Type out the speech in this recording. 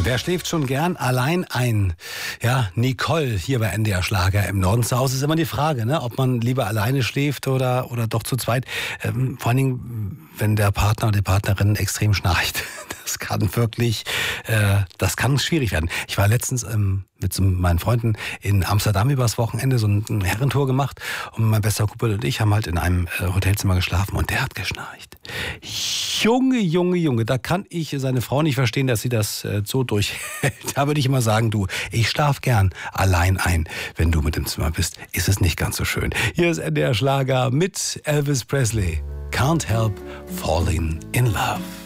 Wer schläft schon gern allein ein? Ja, Nicole hier bei NDR Schlager im Norden zu Hause ist immer die Frage, ne, ob man lieber alleine schläft oder doch zu zweit. Vor allen Dingen, wenn der Partner oder die Partnerin extrem schnarcht. Das kann wirklich, das kann schwierig werden. Ich war letztens mit meinen Freunden in Amsterdam übers Wochenende so eine Herrentour gemacht und mein bester Kumpel und ich haben halt in einem Hotelzimmer geschlafen und der hat geschnarcht. Junge, da kann ich seine Frau nicht verstehen, dass sie das so durchhält. Da würde ich immer sagen, du, ich schlaf gern allein ein. Wenn du mit im Zimmer bist, ist es nicht ganz so schön. Hier ist NDR Schlager mit Elvis Presley. Can't help falling in love.